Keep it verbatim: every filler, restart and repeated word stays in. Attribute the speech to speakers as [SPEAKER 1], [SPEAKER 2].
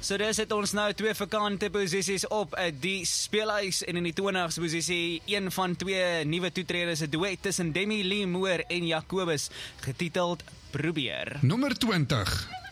[SPEAKER 1] So dis het ons nou twee vakante posisies op uh, die speelhuis en in die twintigste posisie een van twee nuwe toetreders, 'n duet tussen Demi Lee Moore en Jacobus, getiteld Probeer.
[SPEAKER 2] Nommer twintig.